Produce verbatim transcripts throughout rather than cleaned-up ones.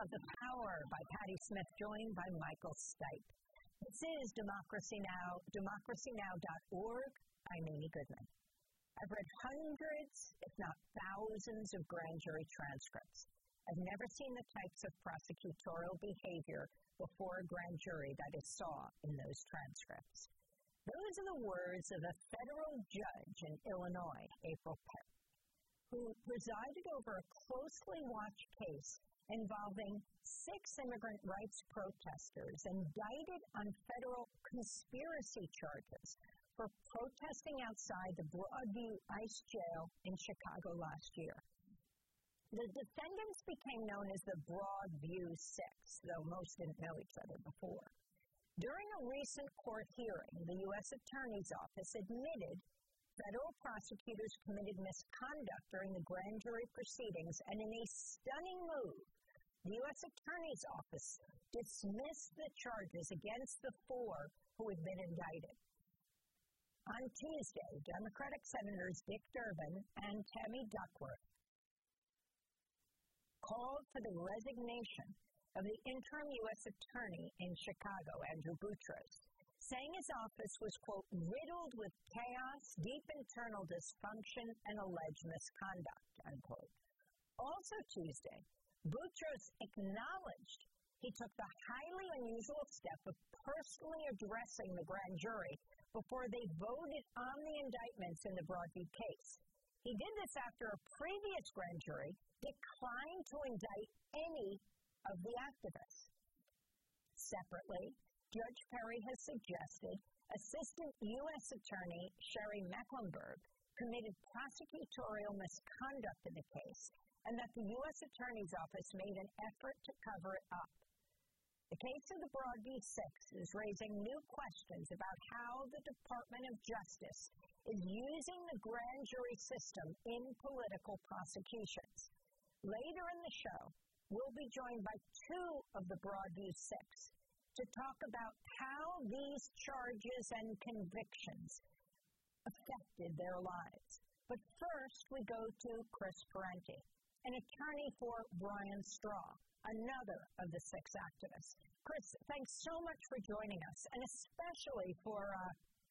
of the Power by Patty Smith, joined by Michael Stipe. This is Democracy Now!, democracy now dot org. I'm Amy Goodman. I've read hundreds, if not thousands, of grand jury transcripts. I've never seen the types of prosecutorial behavior before a grand jury that I saw in those transcripts. Those are the words of a federal judge in Illinois, April Pitt, who presided over a closely watched case involving six immigrant rights protesters indicted on federal conspiracy charges for protesting outside the Broadview ICE jail in Chicago last year. The defendants became known as the Broadview Six, though most didn't know each other before. During a recent court hearing, the U S Attorney's Office admitted federal prosecutors committed misconduct during the grand jury proceedings, and in a stunning move, the U S Attorney's Office dismissed the charges against the four who had been indicted. On Tuesday, Democratic Senators Dick Durbin and Tammy Duckworth called for the resignation of the interim U S Attorney in Chicago, Andrew Boutros, saying his office was, quote, riddled with chaos, deep internal dysfunction, and alleged misconduct, unquote. Also Tuesday, Boutros acknowledged he took the highly unusual step of personally addressing the grand jury before they voted on the indictments in the Broadview case. He did this after a previous grand jury declined to indict any of the activists. Separately, Judge Perry has suggested Assistant U S Attorney Sherry Mecklenburg committed prosecutorial misconduct in the case, and that the U S Attorney's Office made an effort to cover it up. The case of the Broadview Six is raising new questions about how the Department of Justice is using the grand jury system in political prosecutions. Later in the show, we'll be joined by two of the Broadview Six to talk about how these charges and convictions affected their lives. But first, we go to Chris Parenti, an attorney for Brian Straw, another of the six activists. Chris, thanks so much for joining us, and especially for a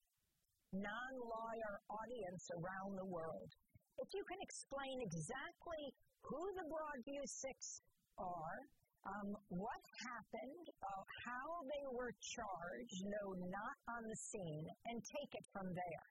non-lawyer audience around the world. If you can explain exactly who the Broadview Six are, um, what happened, uh, how they were charged, though not on the scene, and take it from there.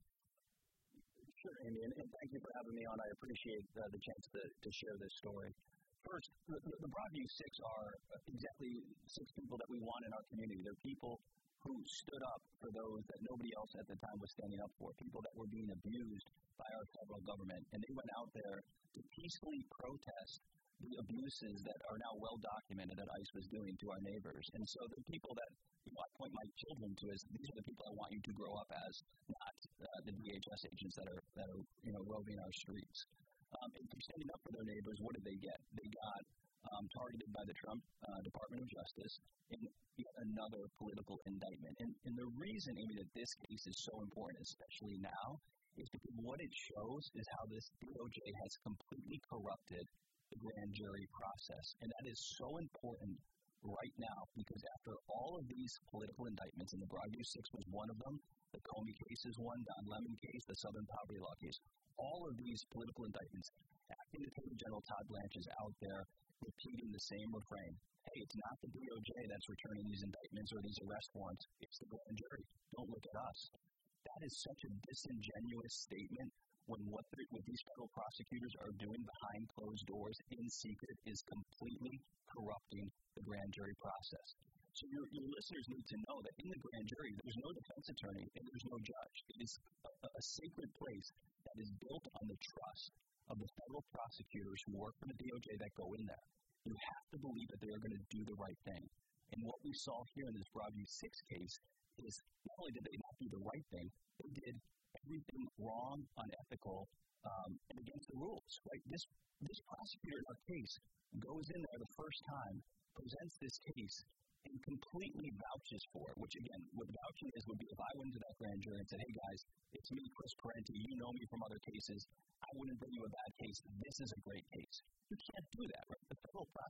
Sure, Amy, and thank you for having me on. I appreciate uh, the chance to, to share this story. First, the, the Broadview Six are exactly six people that we want in our community. They're people who stood up for those that nobody else at the time was standing up for, people that were being abused by our federal government. And they went out there to peacefully protest the abuses that are now well documented that ICE was doing to our neighbors. And so the people that you know, I point my children to is these are the people I want you to grow up as, not uh, the D H S agents that are that are you know roving our streets. Um, and through standing up for their neighbors, what did they get? They got um, targeted by the Trump uh, Department of Justice in yet another political indictment. And, and the reason, Amy, that this case is so important, especially now, is because what it shows is how this D O J has completely corrupted the grand jury process. And that is so important right now because after all of these political indictments, and the Broadview Six was one of them, the Comey case is one, Don Lemon case, the Southern Poverty Law case, all of these political indictments, acting Attorney General Todd Blanche is out there repeating the same refrain. Hey, it's not the D O J that's returning these indictments or these arrest warrants, it's the grand jury. Don't look at us. That is such a disingenuous statement when what, what these federal prosecutors are doing behind closed doors in secret is completely corrupting the grand jury process. So your, your listeners need to know that in the grand jury, there's no defense attorney and there's no judge. It is a, a sacred place that is built on the trust of the federal prosecutors who work for the D O J that go in there. You have to believe that they are going to do the right thing. And what we saw here in this Broadview Six case is not only did they not do the right thing, they did everything wrong, unethical, um, and against the rules. Right? This this prosecutor in our case goes in there the first time, presents this case, and completely vouches for it, which again, what vouching is would be if I went into that grand jury and said, hey guys, it's me, Chris Parenti, you know me from other cases, I wouldn't bring you a bad case, this is a great case. You can't do that, right? The federal prosecutor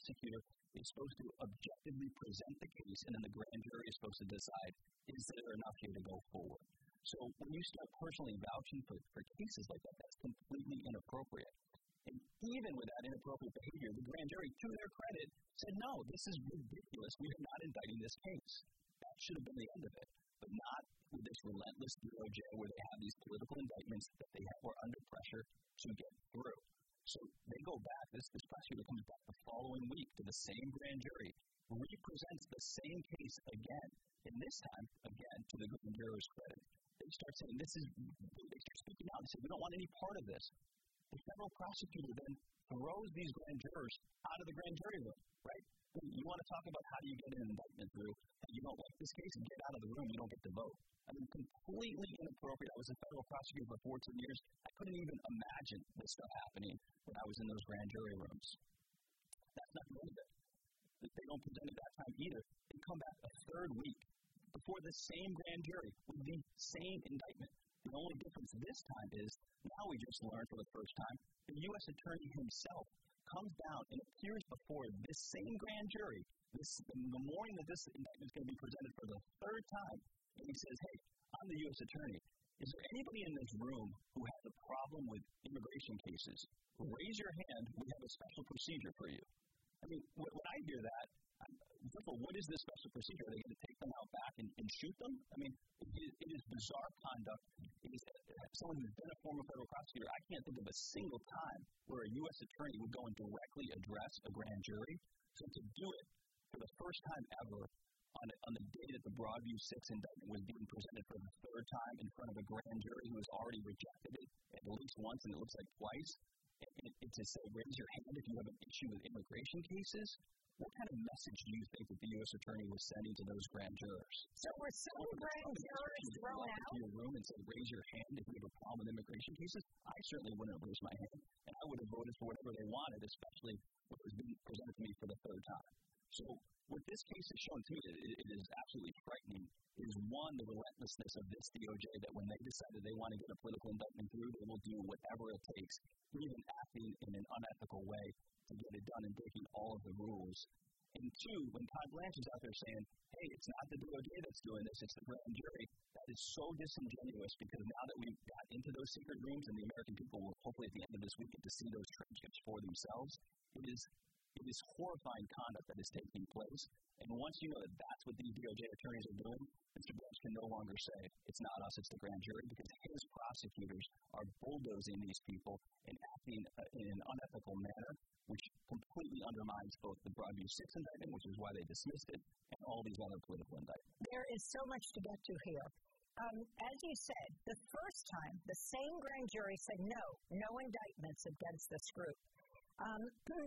prosecutor is supposed to objectively present the case, and then the grand jury is supposed to decide, is there enough here to go forward? So when you start personally vouching for, for cases like that, that's completely inappropriate. And even with that inappropriate behavior, the grand jury, to their credit, said, no, this is ridiculous. We are not indicting this case. That should have been the end of it. But not with this relentless D O J where they have these political indictments that they have, are under pressure to get through. So they go back, this, this prosecutor comes back the following week to the same grand jury, represents the same case again, and this time, again, to the grand juror's credit. They start saying, this is, they start speaking out and say, we don't want any part of this. The federal prosecutor then throws these grand jurors out of the grand jury room, right? You want to talk about how do you get an indictment through, and you don't like this case, and get out of the room, you don't get to vote. I mean, completely inappropriate. I was a federal prosecutor for fourteen years. I couldn't even imagine this stuff happening when I was in those grand jury rooms. That's not the end of it. They don't present it that time either. They come back a third week before the same grand jury with the same indictment. The only difference this time is, now we just learned for the first time, the U S attorney himself comes down and appears before this same grand jury this, in the morning that this indictment is going to be presented for the third time, and he says, hey, I'm the U S attorney. Is there anybody in this room who has a problem with immigration cases? Raise your hand. We have a special procedure for you. I mean, when I hear that, I'm, first of all, what is this special procedure? Are they going to take them out back and, and shoot them? I mean, it, it is bizarre conduct. It is someone who's been a former federal prosecutor. I can't think of a single time where a U S attorney would go and directly address a grand jury. So to do it for the first time ever on, on the day that the Broadview six indictment was being presented for the third time in front of a grand jury who has already rejected it at least once, and it looks like twice, and, and, and to say, raise your hand if you have an issue with immigration cases. What kind of message do you think that the U S attorney was sending to those grand jurors? So were some grand jurors thrown out? To your room and said, raise your hand if you have a problem with immigration cases? I certainly wouldn't have raised my hand, and I would have voted for whatever they wanted, especially what was being presented to me for the third time. So what this case has shown, too, it, it is absolutely frightening, is one, the relentlessness of this D O J, that when they decided they want to get a political indictment through, they will do whatever it takes, even acting in an unethical way to get it done and breaking all of the rules. And two, when Todd Blanche is out there saying, hey, it's not the D O J that's doing this, it's the grand jury, that is so disingenuous, because now that we've got into those secret rooms and the American people will hopefully at the end of this week get to see those transcripts for themselves, it is It is horrifying conduct that is taking place. And once you know that that's what these D O J attorneys are doing, Mister Blanche can no longer say, it's not us, it's the grand jury, because his prosecutors are bulldozing these people and acting in an unethical manner, which completely undermines both the Broadview six indictment, which is why they dismissed it, and all these other political indictments. There is so much to get to here. Um, as you said, the first time, the same grand jury said no, no indictments against this group. Um,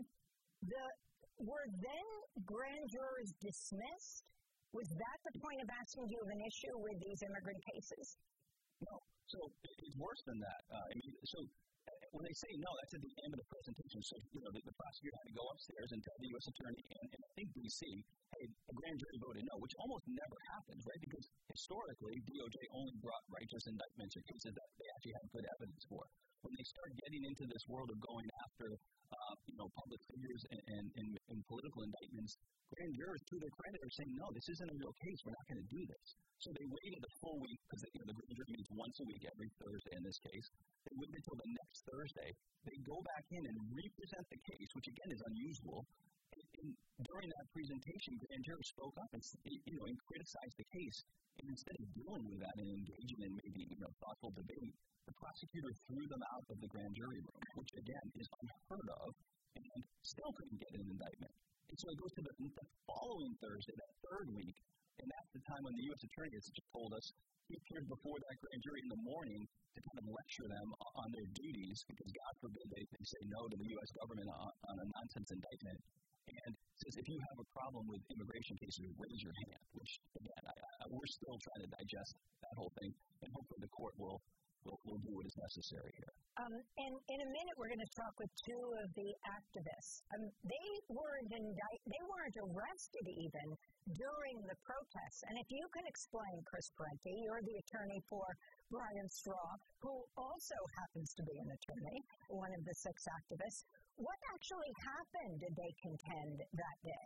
The, were then grand jurors dismissed? Was that the point of asking, do you have an issue with these immigrant cases? No. So it's worse than that. Uh, I mean, so when they say no, that's at the end of the presentation. So, you know, the, the prosecutor had to go upstairs and tell the U S attorney and, and I think D C, hey, a grand jury voted no, which almost never happens, right? Because historically, D O J only brought righteous indictments or cases that they actually have good evidence for. When they start getting into this world of going after, uh, you know, public figures and, and, and, and political indictments, grand jurors, to their credit, are saying, no, this isn't a real case. We're not going to do this. So they waited a full week, because you know, the grand jury meets once a week, every Thursday in this case. They waited until the next Thursday. They go back in and represent the case, which again is unusual. And, and during that presentation, grand jurors spoke up and, you know, and criticized the case. And instead of dealing with that and engaging in maybe, you know, thoughtful debate, the prosecutor threw them out of the grand jury room, which again is unheard of, and still couldn't get an indictment. And so it goes to the, the following Thursday, that third week, and that's the time when the U S attorney has just told us he appeared before that grand jury in the morning to kind of lecture them on their duties, because God forbid they, they say no to the U S government on, on a nonsense indictment, and says, if you have a problem with immigration cases, raise your hand, which, again, I, I, we're still trying to digest that whole thing, and hopefully the court will We'll, we'll do what is necessary here. Um, and in a minute, we're going to talk with two of the activists. Um, they were indict, they weren't arrested even during the protests. And if you can explain, Chris Parenti, you're the attorney for Brian Straw, who also happens to be an attorney, one of the six activists, what actually happened, did they contend, that day?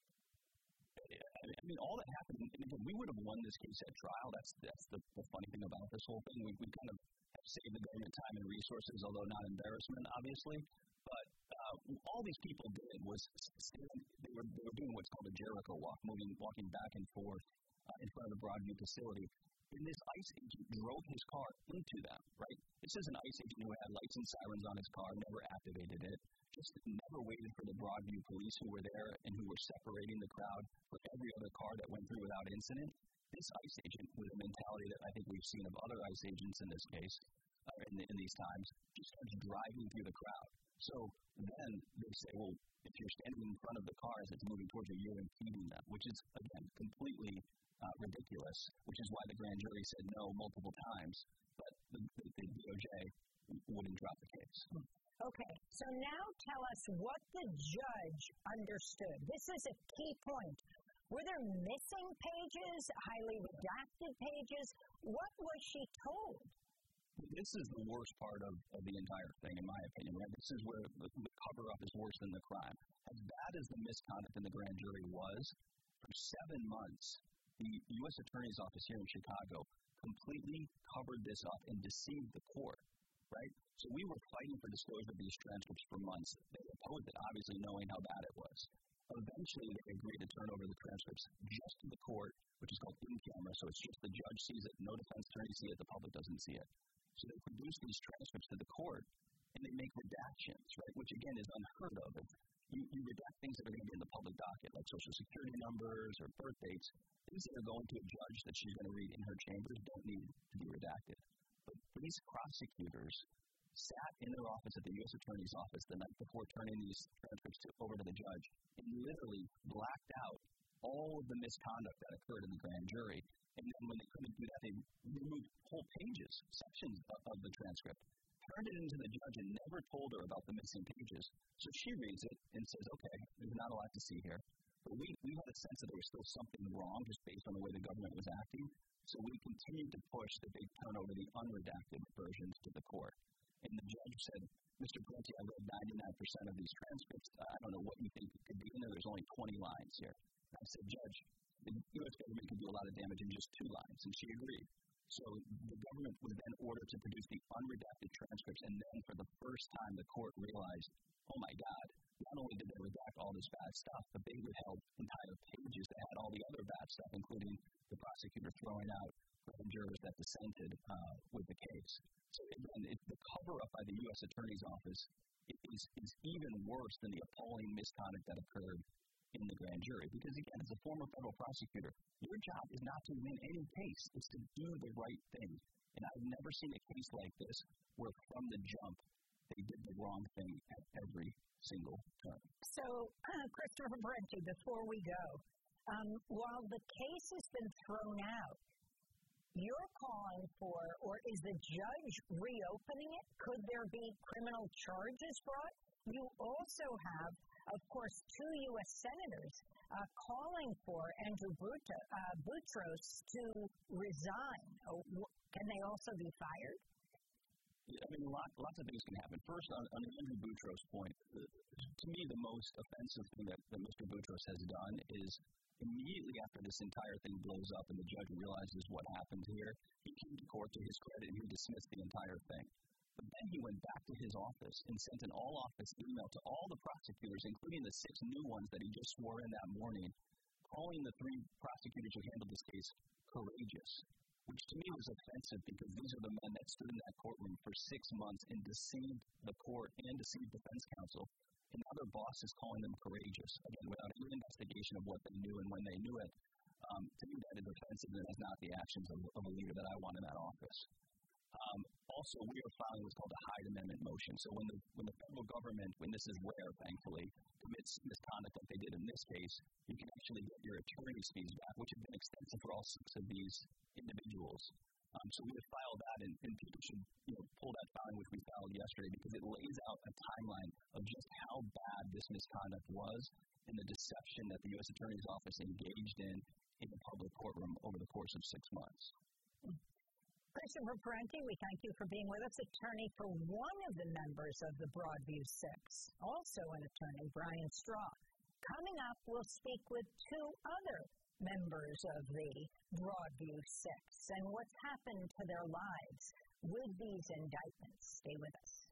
I mean, all that happened, and again, we would have won this case at trial. That's that's the, the funny thing about this whole thing. We, we kind of have saved the government time and resources, although not embarrassment, obviously. But uh, all these people did was stand, they were they were doing what's called a Jericho walk, moving, walking back and forth uh, in front of the Broadview facility. And this ICE agent drove his car into them, right? This is an ICE agent who had lights and sirens on his car, never activated it, just never waited for the Broadview police who were there and who were separating the crowd for every other car that went through without incident. This ICE agent, with a mentality that I think we've seen of other ICE agents in this case, uh, in, the, in these times, just starts driving through the crowd. So then they say, well, if you're standing in front of the car as it's moving towards you, you're impeding them, which is, again, completely uh, ridiculous, which is why the grand jury said no multiple times, but the, the, the D O J wouldn't drop the case. Okay, so now tell us what the judge understood. This is a key point. Were there missing pages, highly redacted pages? What was she told? This is the worst part of, of the entire thing, in my opinion, right? This is where the, the cover-up is worse than the crime. As bad as the misconduct in the grand jury was, for seven months, the U S Attorney's Office here in Chicago completely covered this up and deceived the court, right? So we were fighting for disclosure of these transcripts for months. They opposed it, obviously knowing how bad it was. Eventually, they agreed to turn over the transcripts just to the court, which is called in camera, so it's just the judge sees it, no defense attorney sees it, the public doesn't see it. So they produce these transcripts to the court, and they make redactions, right, which again is unheard of. You, you redact things that are going to be in the public docket, like social security numbers or birth dates. Things that are going to a judge that she's going to read in her chambers don't need to be redacted. But these prosecutors sat in their office at the U S Attorney's Office the night before turning these transcripts to, over to the judge and literally blacked out all of the misconduct that occurred in the grand jury. And then when they couldn't do that, they removed whole pages, sections of, of the transcript, turned it into the judge and never told her about the missing pages. So she reads it and says, okay, there's not a lot to see here. But we, we had a sense that there was still something wrong just based on the way the government was acting. So we continued to push that they turn over the unredacted versions to the court. And the judge said, Mister Parenti, I read ninety-nine percent of these transcripts. I don't know what you think could be in there. There's only twenty lines here. And I said, Judge, the U S government can do a lot of damage in just two lines. And she agreed. So the government was then ordered to produce the unredacted transcripts. And then for the first time, the court realized, oh my God, not only did they redact all this bad stuff, but they withheld entire pages that had all the other bad stuff, including the prosecutor throwing out grand jurors that dissented uh, with the case. So again, it, the cover-up by the U S Attorney's Office is, is even worse than the appalling misconduct that occurred in the grand jury. Because again, as a former federal prosecutor, your job is not to win any case, it's to do the right thing. And I've never seen a case like this where from the jump, they did the wrong thing at every single turn. So, uh, Christopher Parenti, before we go, um, while the case has been thrown out, you're calling for, or is the judge reopening it? Could there be criminal charges brought? You also have, of course, two U S senators uh, calling for Andrew Buta, uh, Boutros to resign. Oh, can they also be fired? I mean, lot, lots of things can happen. First, on, on the Andrew Boutros point, uh, to me, the most offensive thing that, that Mister Boutros has done is immediately after this entire thing blows up and the judge realizes what happened here, he came to court to his credit and he dismissed the entire thing. But then he went back to his office and sent an all-office email to all the prosecutors, including the six new ones that he just swore in that morning, calling the three prosecutors who handled this case courageous, which to me was offensive because these are the men that stood in that courtroom for six months and deceived the court and deceived defense counsel. And now their boss is calling them courageous, again, without any investigation of what they knew and when they knew it. Um, to me, that is offensive, and that's not the actions of, of a leader that I want in that office. Um, also, we are filing what's called a Hyde Amendment motion. So when the when the federal government, when this is rare, thankfully, commits misconduct like they did in this case, you can actually get your attorney's fees back, which have been extensive for all six of these individuals. Um, so we would file that, and, and people should you know, pull that filing, which we filed yesterday, because it lays out a timeline of just how bad this misconduct was and the deception that the U S Attorney's Office engaged in in the public courtroom over the course of six months. Christopher Parenti, we thank you for being with us, attorney for one of the members of the Broadview Six, also an attorney, Brian Straw. Coming up, we'll speak with two other members of the Broadview Six and what's happened to their lives with these indictments. Stay with us.